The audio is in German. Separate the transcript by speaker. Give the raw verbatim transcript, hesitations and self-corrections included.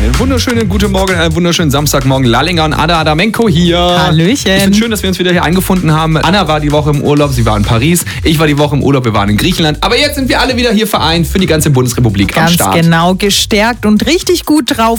Speaker 1: Einen wunderschönen guten Morgen, einen wunderschönen Samstagmorgen. Lallinger und Anna Adamenko hier.
Speaker 2: Hallöchen.
Speaker 1: Ich finde schön, dass wir uns wieder hier eingefunden haben. Anna war die Woche im Urlaub, sie war in Paris. Ich war die Woche im Urlaub, wir waren in Griechenland. Aber jetzt sind wir alle wieder hier vereint für die ganze Bundesrepublik
Speaker 2: Ganz
Speaker 1: am Start.
Speaker 2: genau, gestärkt und richtig gut drauf.